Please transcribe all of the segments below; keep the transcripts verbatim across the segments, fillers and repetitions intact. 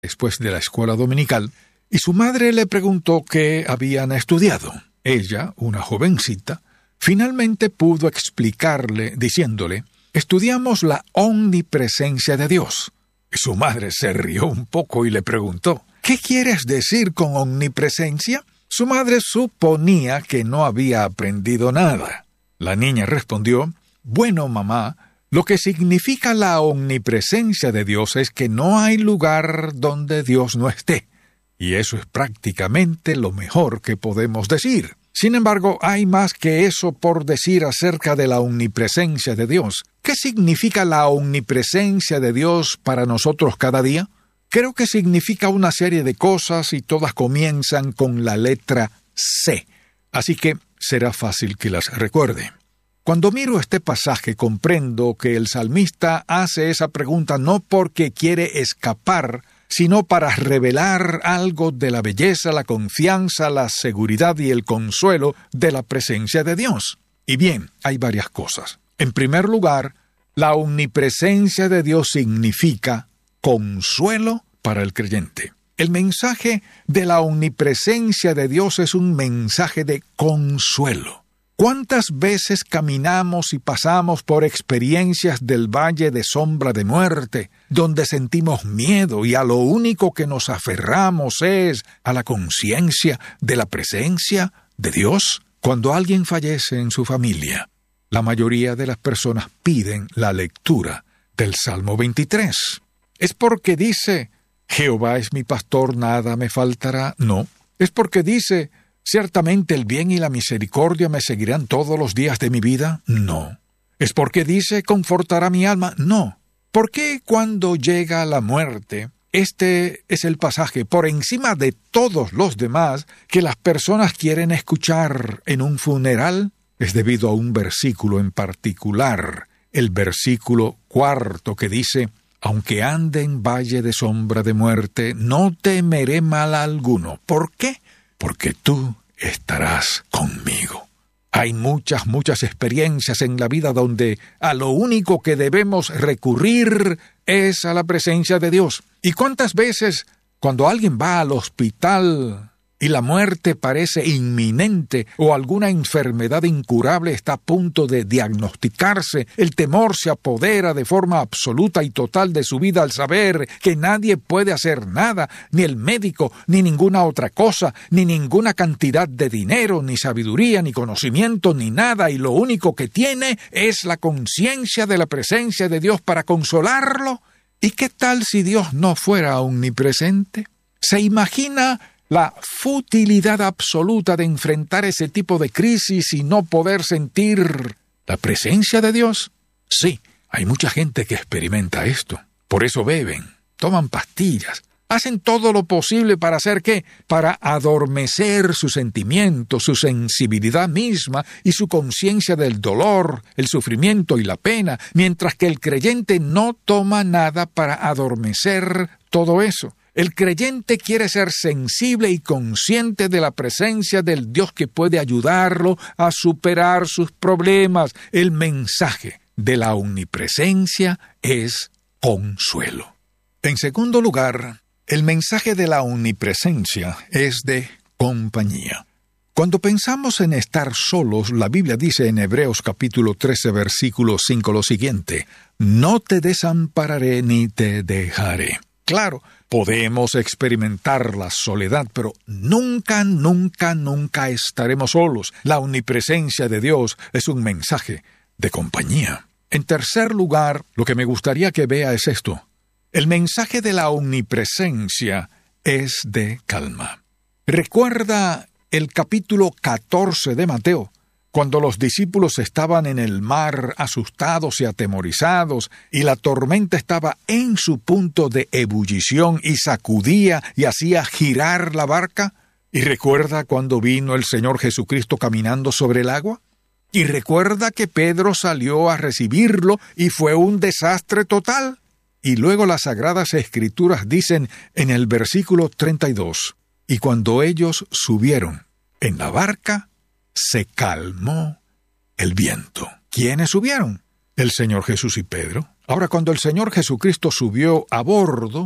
después de la escuela dominical, y su madre le preguntó qué habían estudiado. Ella, una jovencita, finalmente pudo explicarle diciéndole: estudiamos la omnipresencia de Dios. Y su madre se rió un poco y le preguntó: ¿qué quieres decir con omnipresencia? Su madre suponía que no había aprendido nada. La niña respondió: bueno, mamá, lo que significa la omnipresencia de Dios es que no hay lugar donde Dios no esté. Y eso es prácticamente lo mejor que podemos decir. Sin embargo, hay más que eso por decir acerca de la omnipresencia de Dios. ¿Qué significa la omnipresencia de Dios para nosotros cada día? Creo que significa una serie de cosas y todas comienzan con la letra C. Así que será fácil que las recuerde. Cuando miro este pasaje comprendo que el salmista hace esa pregunta no porque quiere escapar, sino para revelar algo de la belleza, la confianza, la seguridad y el consuelo de la presencia de Dios. Y bien, hay varias cosas. En primer lugar, la omnipresencia de Dios significa consuelo para el creyente. El mensaje de la omnipresencia de Dios es un mensaje de consuelo. ¿Cuántas veces caminamos y pasamos por experiencias del valle de sombra de muerte, donde sentimos miedo y a lo único que nos aferramos es a la conciencia de la presencia de Dios? Cuando alguien fallece en su familia, la mayoría de las personas piden la lectura del Salmo veintitrés. ¿Es porque dice, Jehová es mi pastor, nada me faltará? No. Es porque dice, ¿ciertamente el bien y la misericordia me seguirán todos los días de mi vida? No. ¿Es porque dice, confortará mi alma? No. ¿Por qué cuando llega la muerte, este es el pasaje por encima de todos los demás que las personas quieren escuchar en un funeral? Es debido a un versículo en particular, el versículo cuarto que dice, aunque ande en valle de sombra de muerte, no temeré mal alguno. ¿Por qué? Porque tú estarás conmigo. Hay muchas, muchas experiencias en la vida donde a lo único que debemos recurrir es a la presencia de Dios. ¿Y cuántas veces cuando alguien va al hospital y la muerte parece inminente o alguna enfermedad incurable está a punto de diagnosticarse, el temor se apodera de forma absoluta y total de su vida al saber que nadie puede hacer nada, ni el médico, ni ninguna otra cosa, ni ninguna cantidad de dinero, ni sabiduría, ni conocimiento, ni nada, y lo único que tiene es la conciencia de la presencia de Dios para consolarlo? ¿Y qué tal si Dios no fuera omnipresente? ¿Se imagina la futilidad absoluta de enfrentar ese tipo de crisis y no poder sentir la presencia de Dios? Sí, hay mucha gente que experimenta esto. Por eso beben, toman pastillas, hacen todo lo posible para hacer ¿qué? Para adormecer sus sentimientos, su sensibilidad misma y su conciencia del dolor, el sufrimiento y la pena, mientras que el creyente no toma nada para adormecer todo eso. El creyente quiere ser sensible y consciente de la presencia del Dios que puede ayudarlo a superar sus problemas. El mensaje de la omnipresencia es consuelo. En segundo lugar, el mensaje de la omnipresencia es de compañía. Cuando pensamos en estar solos, la Biblia dice en Hebreos capítulo trece, versículo cinco lo siguiente: no te desampararé ni te dejaré. Claro, podemos experimentar la soledad, pero nunca, nunca, nunca estaremos solos. La omnipresencia de Dios es un mensaje de compañía. En tercer lugar, lo que me gustaría que vea es esto. El mensaje de la omnipresencia es de calma. Recuerda el capítulo catorce de Mateo, cuando los discípulos estaban en el mar asustados y atemorizados, y la tormenta estaba en su punto de ebullición y sacudía y hacía girar la barca. ¿Y recuerda cuando vino el Señor Jesucristo caminando sobre el agua? ¿Y recuerda que Pedro salió a recibirlo y fue un desastre total? Y luego las Sagradas Escrituras dicen en el versículo treinta y dos, y cuando ellos subieron en la barca, se calmó el viento. ¿Quiénes subieron? El Señor Jesús y Pedro. Ahora, cuando el Señor Jesucristo subió a bordo,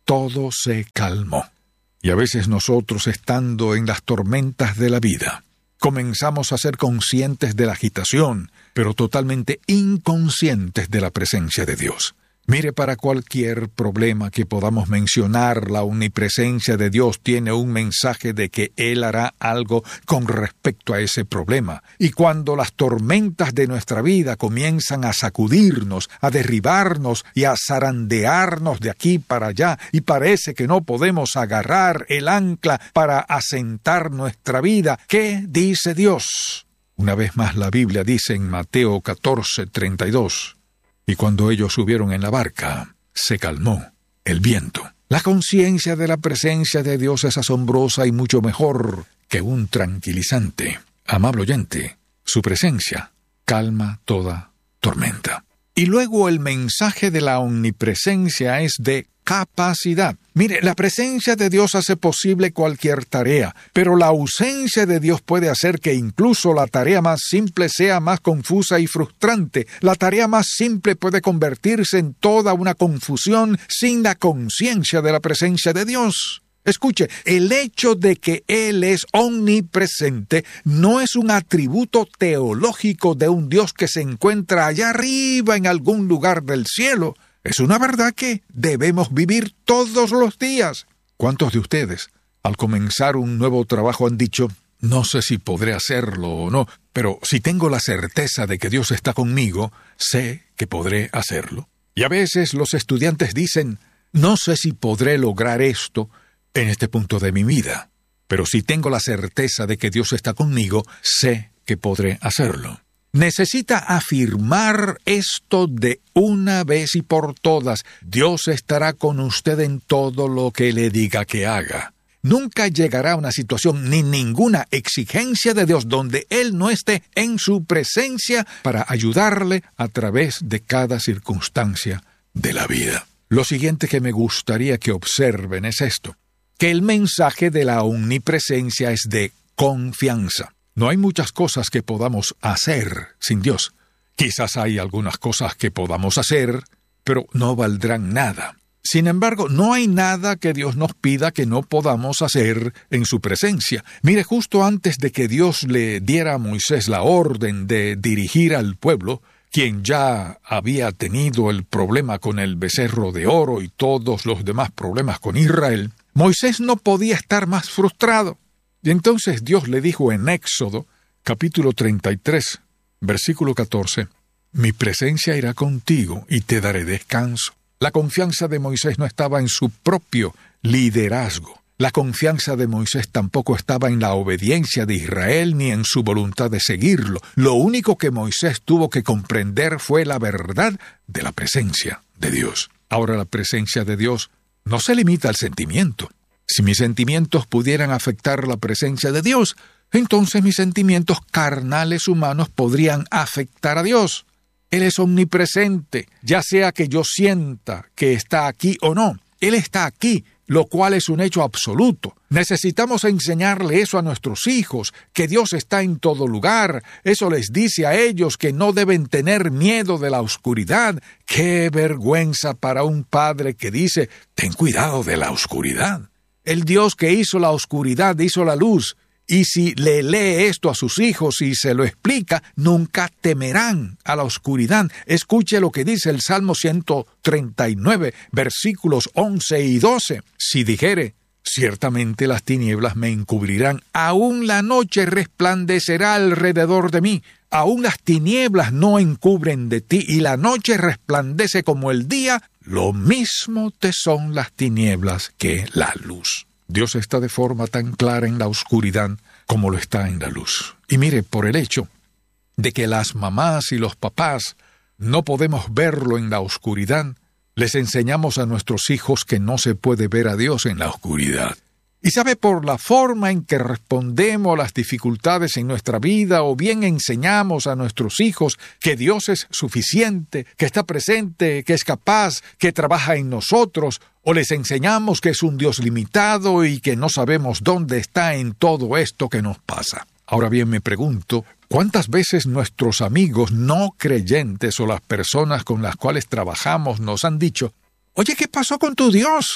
todo se calmó. Y a veces nosotros, estando en las tormentas de la vida, comenzamos a ser conscientes de la agitación, pero totalmente inconscientes de la presencia de Dios. Mire, para cualquier problema que podamos mencionar, la omnipresencia de Dios tiene un mensaje de que Él hará algo con respecto a ese problema. Y cuando las tormentas de nuestra vida comienzan a sacudirnos, a derribarnos y a zarandearnos de aquí para allá, y parece que no podemos agarrar el ancla para asentar nuestra vida, ¿qué dice Dios? Una vez más la Biblia dice en Mateo catorce, treinta y dos, y cuando ellos subieron en la barca, se calmó el viento. La conciencia de la presencia de Dios es asombrosa y mucho mejor que un tranquilizante. Amable oyente, su presencia calma toda tormenta. Y luego el mensaje de la omnipresencia es de capacidad. Mire, la presencia de Dios hace posible cualquier tarea, pero la ausencia de Dios puede hacer que incluso la tarea más simple sea más confusa y frustrante. La tarea más simple puede convertirse en toda una confusión sin la conciencia de la presencia de Dios. Escuche, el hecho de que Él es omnipresente no es un atributo teológico de un Dios que se encuentra allá arriba en algún lugar del cielo. Es una verdad que debemos vivir todos los días. ¿Cuántos de ustedes, al comenzar un nuevo trabajo, han dicho, no sé si podré hacerlo o no, pero si tengo la certeza de que Dios está conmigo, sé que podré hacerlo? Y a veces los estudiantes dicen, no sé si podré lograr esto en este punto de mi vida, pero si tengo la certeza de que Dios está conmigo, sé que podré hacerlo. Necesita afirmar esto de una vez y por todas. Dios estará con usted en todo lo que le diga que haga. Nunca llegará una situación ni ninguna exigencia de Dios donde Él no esté en su presencia para ayudarle a través de cada circunstancia de la vida. Lo siguiente que me gustaría que observen es esto, que el mensaje de la omnipresencia es de confianza. No hay muchas cosas que podamos hacer sin Dios. Quizás hay algunas cosas que podamos hacer, pero no valdrán nada. Sin embargo, no hay nada que Dios nos pida que no podamos hacer en su presencia. Mire, justo antes de que Dios le diera a Moisés la orden de dirigir al pueblo, quien ya había tenido el problema con el becerro de oro y todos los demás problemas con Israel, Moisés no podía estar más frustrado. Y entonces Dios le dijo en Éxodo, capítulo treinta y tres, versículo catorce, «Mi presencia irá contigo y te daré descanso». La confianza de Moisés no estaba en su propio liderazgo. La confianza de Moisés tampoco estaba en la obediencia de Israel ni en su voluntad de seguirlo. Lo único que Moisés tuvo que comprender fue la verdad de la presencia de Dios. Ahora, la presencia de Dios no se limita al sentimiento. Si mis sentimientos pudieran afectar la presencia de Dios, entonces mis sentimientos carnales humanos podrían afectar a Dios. Él es omnipresente, ya sea que yo sienta que está aquí o no. Él está aquí, lo cual es un hecho absoluto. Necesitamos enseñarle eso a nuestros hijos, que Dios está en todo lugar. Eso les dice a ellos que no deben tener miedo de la oscuridad. ¡Qué vergüenza para un padre que dice, ten cuidado de la oscuridad! El Dios que hizo la oscuridad hizo la luz, y si le lee esto a sus hijos y se lo explica, nunca temerán a la oscuridad. Escuche lo que dice el Salmo ciento treinta y nueve, versículos once y doce. Si dijere, ciertamente las tinieblas me encubrirán, aún la noche resplandecerá alrededor de mí. Aún las tinieblas no encubren de ti, y la noche resplandece como el día, lo mismo te son las tinieblas que la luz. Dios está de forma tan clara en la oscuridad como lo está en la luz. Y mire, por el hecho de que las mamás y los papás no podemos verlo en la oscuridad, les enseñamos a nuestros hijos que no se puede ver a Dios en la oscuridad. Y sabe, por la forma en que respondemos a las dificultades en nuestra vida, o bien enseñamos a nuestros hijos que Dios es suficiente, que está presente, que es capaz, que trabaja en nosotros, o les enseñamos que es un Dios limitado y que no sabemos dónde está en todo esto que nos pasa. Ahora bien, me pregunto, ¿cuántas veces nuestros amigos no creyentes o las personas con las cuales trabajamos nos han dicho, «Oye, ¿qué pasó con tu Dios?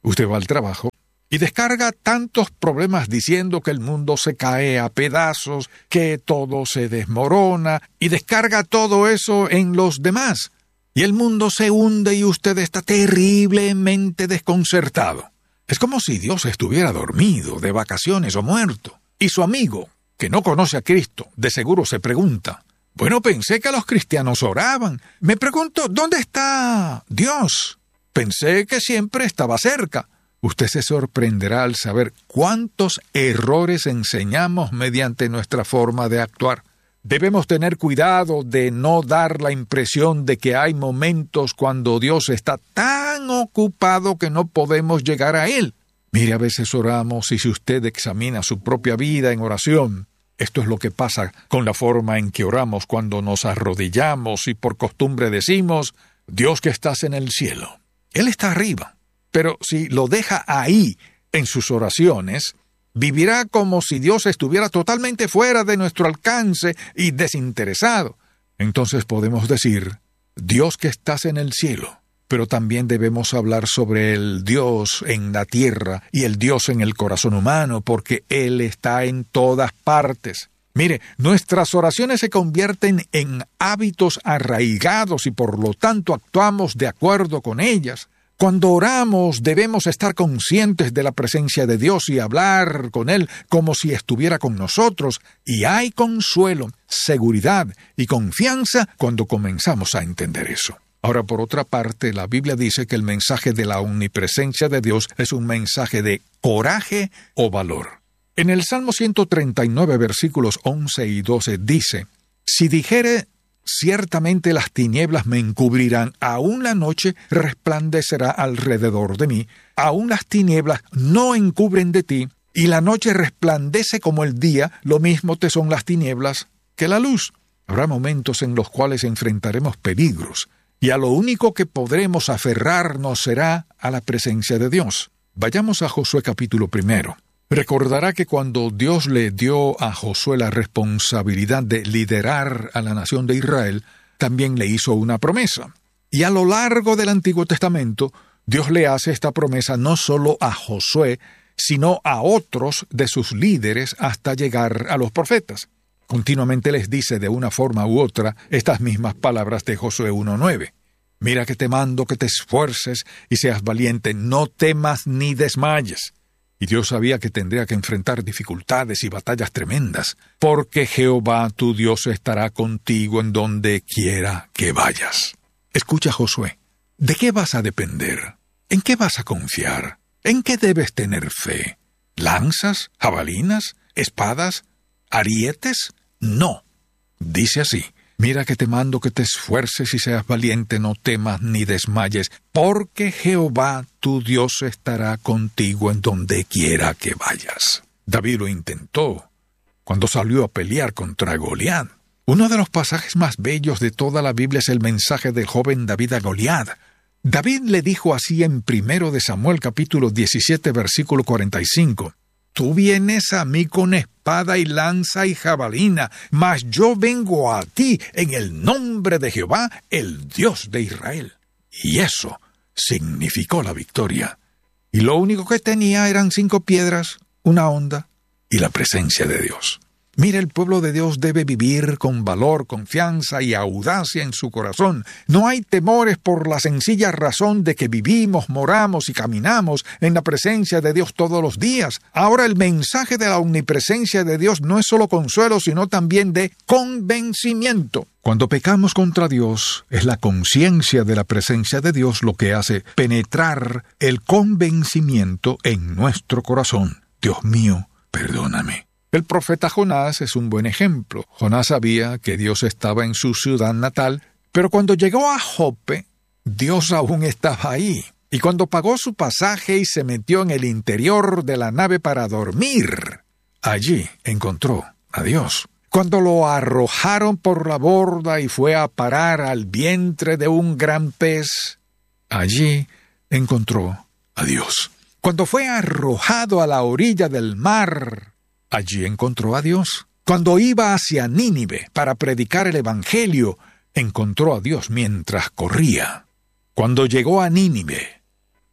Usted va al trabajo y descarga tantos problemas diciendo que el mundo se cae a pedazos, que todo se desmorona, y descarga todo eso en los demás. Y el mundo se hunde y usted está terriblemente desconcertado. Es como si Dios estuviera dormido, de vacaciones o muerto. Y su amigo, que no conoce a Cristo, de seguro se pregunta, bueno, pensé que los cristianos oraban. Me pregunto, ¿dónde está Dios? Pensé que siempre estaba cerca. Usted se sorprenderá al saber cuántos errores enseñamos mediante nuestra forma de actuar. Debemos tener cuidado de no dar la impresión de que hay momentos cuando Dios está tan ocupado que no podemos llegar a Él. Mire, a veces oramos y si usted examina su propia vida en oración, esto es lo que pasa con la forma en que oramos cuando nos arrodillamos y por costumbre decimos, Dios que estás en el cielo. Él está arriba, pero si lo deja ahí en sus oraciones, vivirá como si Dios estuviera totalmente fuera de nuestro alcance y desinteresado. Entonces podemos decir, Dios que estás en el cielo, pero también debemos hablar sobre el Dios en la tierra y el Dios en el corazón humano, porque Él está en todas partes. Mire, nuestras oraciones se convierten en hábitos arraigados y por lo tanto actuamos de acuerdo con ellas. Cuando oramos debemos estar conscientes de la presencia de Dios y hablar con Él como si estuviera con nosotros, y hay consuelo, seguridad y confianza cuando comenzamos a entender eso. Ahora, por otra parte, la Biblia dice que el mensaje de la omnipresencia de Dios es un mensaje de coraje o valor. En el Salmo ciento treinta y nueve, versículos once y doce, dice, «Si dijere, ciertamente las tinieblas me encubrirán, aún la noche resplandecerá alrededor de mí, aún las tinieblas no encubren de ti, y la noche resplandece como el día, lo mismo te son las tinieblas que la luz». Habrá momentos en los cuales enfrentaremos peligros, y a lo único que podremos aferrarnos será a la presencia de Dios. Vayamos a Josué capítulo primero. Recordará que cuando Dios le dio a Josué la responsabilidad de liderar a la nación de Israel, también le hizo una promesa. Y a lo largo del Antiguo Testamento, Dios le hace esta promesa no solo a Josué, sino a otros de sus líderes hasta llegar a los profetas. Continuamente les dice de una forma u otra estas mismas palabras de Josué uno nueve. «Mira que te mando que te esfuerces y seas valiente, no temas ni desmayes». Y Dios sabía que tendría que enfrentar dificultades y batallas tremendas, porque Jehová tu Dios estará contigo en donde quiera que vayas. Escucha, Josué, ¿de qué vas a depender? ¿En qué vas a confiar? ¿En qué debes tener fe? ¿Lanzas? ¿Jabalinas? ¿Espadas? ¿Arietes? No. Dice así, «Mira que te mando que te esfuerces y seas valiente, no temas ni desmayes, porque Jehová tu Dios estará contigo en donde quiera que vayas». David lo intentó cuando salió a pelear contra Goliat. Uno de los pasajes más bellos de toda la Biblia es el mensaje del joven David a Goliat. David le dijo así en primero de Samuel capítulo diecisiete, versículo cuarenta y cinco. «Tú vienes a mí con espada y lanza y jabalina, mas yo vengo a ti en el nombre de Jehová, el Dios de Israel». Y eso significó la victoria. Y lo único que tenía eran cinco piedras, una honda y la presencia de Dios. Mire, el pueblo de Dios debe vivir con valor, confianza y audacia en su corazón. No hay temores por la sencilla razón de que vivimos, moramos y caminamos en la presencia de Dios todos los días. Ahora, el mensaje de la omnipresencia de Dios no es solo consuelo, sino también de convencimiento. Cuando pecamos contra Dios, es la conciencia de la presencia de Dios lo que hace penetrar el convencimiento en nuestro corazón. Dios mío, perdóname. El profeta Jonás es un buen ejemplo. Jonás sabía que Dios estaba en su ciudad natal, pero cuando llegó a Jope, Dios aún estaba ahí. Y cuando pagó su pasaje y se metió en el interior de la nave para dormir, allí encontró a Dios. Cuando lo arrojaron por la borda y fue a parar al vientre de un gran pez, allí encontró a Dios. Cuando fue arrojado a la orilla del mar, allí encontró a Dios. Cuando iba hacia Nínive para predicar el Evangelio, encontró a Dios mientras corría. Cuando llegó a Nínive,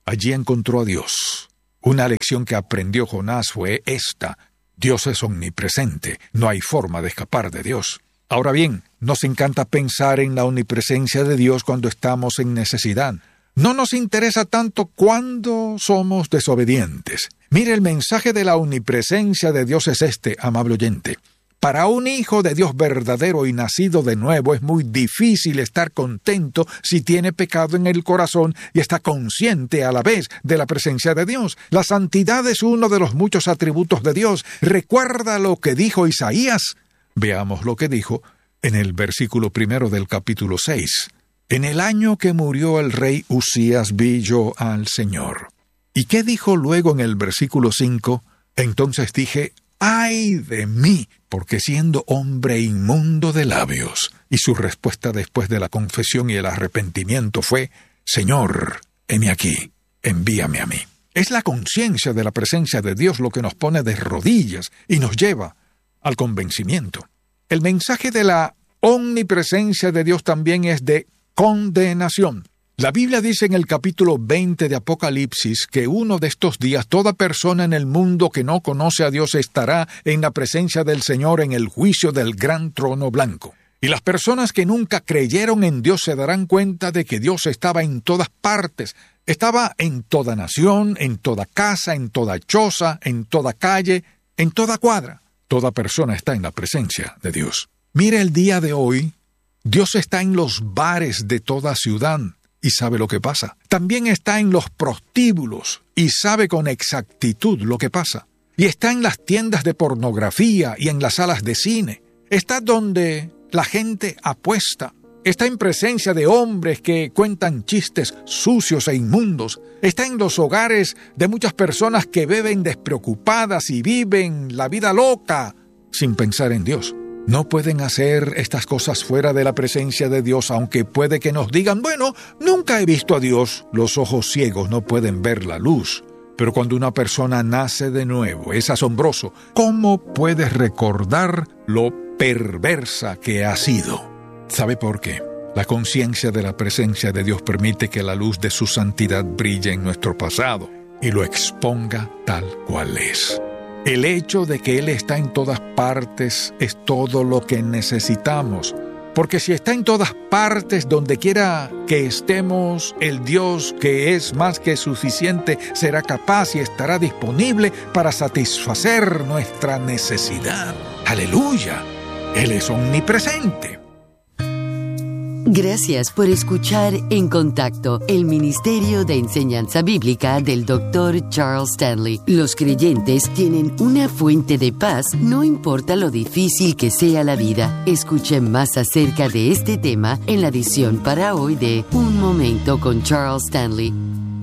Allí encontró a Dios. Una lección que aprendió Jonás fue esta: Dios es omnipresente, no hay forma de escapar de Dios. Ahora bien, nos encanta pensar en la omnipresencia de Dios cuando estamos en necesidad. No nos interesa tanto cuando somos desobedientes. Mire, el mensaje de la omnipresencia de Dios es este, amable oyente. Para un hijo de Dios verdadero y nacido de nuevo es muy difícil estar contento si tiene pecado en el corazón y está consciente a la vez de la presencia de Dios. La santidad es uno de los muchos atributos de Dios. Recuerda lo que dijo Isaías. Veamos lo que dijo en el versículo primero del capítulo seis. En el año que murió el rey Usías vi yo al Señor. ¿Y qué dijo luego en el versículo cinco? Entonces dije: ¡ay de mí! Porque siendo hombre inmundo de labios. Y su respuesta después de la confesión y el arrepentimiento fue: Señor, heme aquí, envíame a mí. Es la conciencia de la presencia de Dios lo que nos pone de rodillas y nos lleva al convencimiento. El mensaje de la omnipresencia de Dios también es de condenación. La Biblia dice en el capítulo veinte de Apocalipsis que uno de estos días toda persona en el mundo que no conoce a Dios estará en la presencia del Señor en el juicio del gran trono blanco. Y las personas que nunca creyeron en Dios se darán cuenta de que Dios estaba en todas partes. Estaba en toda nación, en toda casa, en toda choza, en toda calle, en toda cuadra. Toda persona está en la presencia de Dios. Mire, el día de hoy, Dios está en los bares de toda ciudad y sabe lo que pasa. También está en los prostíbulos y sabe con exactitud lo que pasa. Y está en las tiendas de pornografía y en las salas de cine. Está donde la gente apuesta. Está en presencia de hombres que cuentan chistes sucios e inmundos. Está en los hogares de muchas personas que beben despreocupadas y viven la vida loca sin pensar en Dios. No pueden hacer estas cosas fuera de la presencia de Dios, aunque puede que nos digan: bueno, nunca he visto a Dios. Los ojos ciegos no pueden ver la luz. Pero cuando una persona nace de nuevo, es asombroso. ¿Cómo puedes recordar lo perversa que ha sido? ¿Sabe por qué? La conciencia de la presencia de Dios permite que la luz de su santidad brille en nuestro pasado y lo exponga tal cual es. El hecho de que Él está en todas partes es todo lo que necesitamos, porque si está en todas partes, donde quiera que estemos, el Dios que es más que suficiente será capaz y estará disponible para satisfacer nuestra necesidad. ¡Aleluya! Él es omnipresente. Gracias por escuchar En Contacto, el Ministerio de Enseñanza Bíblica del doctor Charles Stanley. Los creyentes tienen una fuente de paz, no importa lo difícil que sea la vida. Escuchen más acerca de este tema en la edición para hoy de Un Momento con Charles Stanley.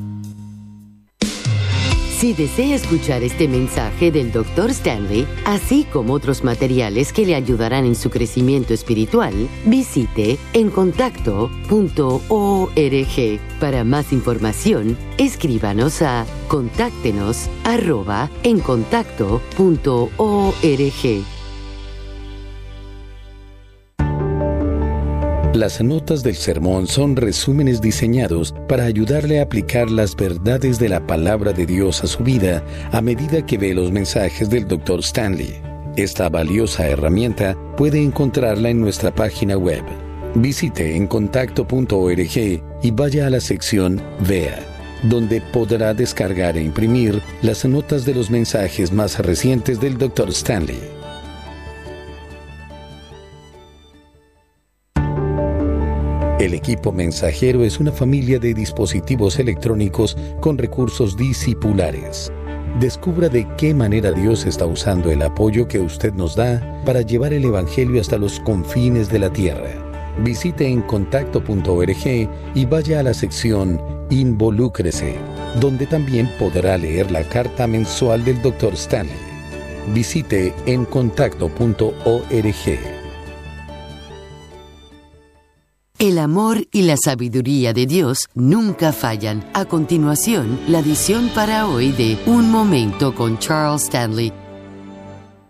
Si desea escuchar este mensaje del doctor Stanley, así como otros materiales que le ayudarán en su crecimiento espiritual, visite en contacto punto org. Para más información, escríbanos a contáctenos arroba en contacto punto org. Las notas del sermón son resúmenes diseñados para ayudarle a aplicar las verdades de la palabra de Dios a su vida a medida que ve los mensajes del doctor Stanley. Esta valiosa herramienta puede encontrarla en nuestra página web. Visite en contacto punto org y vaya a la sección Vea, donde podrá descargar e imprimir las notas de los mensajes más recientes del doctor Stanley. El equipo mensajero es una familia de dispositivos electrónicos con recursos discipulares. Descubra de qué manera Dios está usando el apoyo que usted nos da para llevar el Evangelio hasta los confines de la tierra. Visite en contacto punto org y vaya a la sección Involúcrese, donde también podrá leer la carta mensual del doctor Stanley. Visite en contacto punto org. El amor y la sabiduría de Dios nunca fallan. A continuación, la edición para hoy de Un Momento con Charles Stanley.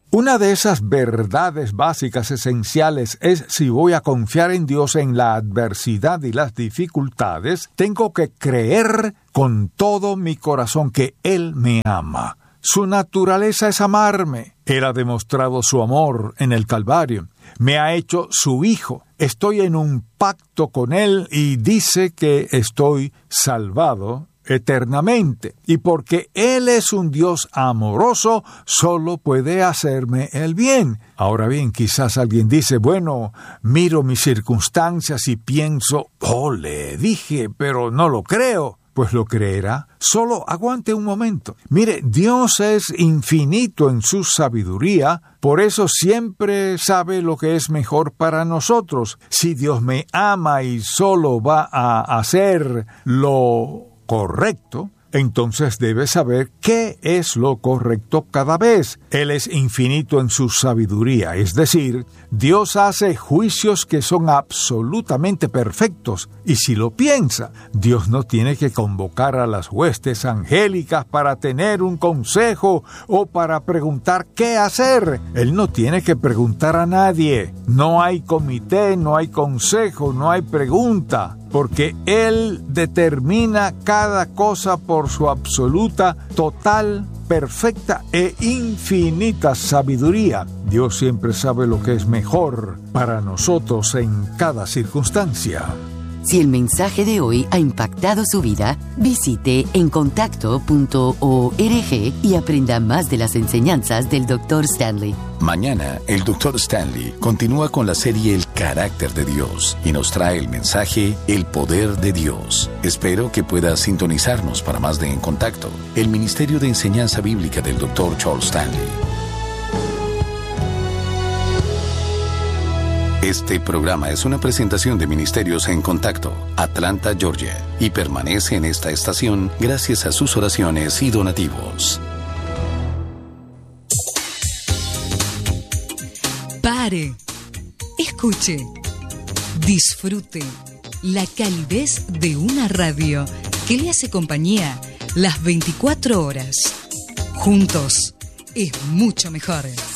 Una de esas verdades básicas esenciales es si voy a confiar en Dios en la adversidad y las dificultades, tengo que creer con todo mi corazón que Él me ama. Su naturaleza es amarme. Él ha demostrado su amor en el Calvario. Me ha hecho su hijo. Estoy en un pacto con Él y dice que estoy salvado eternamente. Y porque Él es un Dios amoroso, solo puede hacerme el bien. Ahora bien, quizás alguien dice, bueno, miro mis circunstancias y pienso, oh, le dije, pero no lo creo. Pues lo creerá. Solo aguante un momento. Mire, Dios es infinito en su sabiduría, por eso siempre sabe lo que es mejor para nosotros. Si Dios me ama y solo va a hacer lo correcto, entonces debe saber qué es lo correcto cada vez. Él es infinito en su sabiduría, es decir, Dios hace juicios que son absolutamente perfectos, y si lo piensa, Dios no tiene que convocar a las huestes angélicas para tener un consejo o para preguntar qué hacer. Él no tiene que preguntar a nadie. No hay comité, no hay consejo, no hay pregunta, porque Él determina cada cosa por su absoluta, total, perfecta e infinita sabiduría. Dios siempre sabe lo que es mejor para nosotros en cada circunstancia. Si el mensaje de hoy ha impactado su vida, visite encontacto punto org y aprenda más de las enseñanzas del doctor Stanley. Mañana, el doctor Stanley continúa con la serie El carácter de Dios y nos trae el mensaje El poder de Dios. Espero que pueda sintonizarnos para más de En Contacto, el Ministerio de Enseñanza Bíblica del doctor Charles Stanley. Este programa es una presentación de Ministerios En Contacto, Atlanta, Georgia, y permanece en esta estación gracias a sus oraciones y donativos. Pare, escuche, disfrute la calidez de una radio que le hace compañía las veinticuatro horas. Juntos es mucho mejor.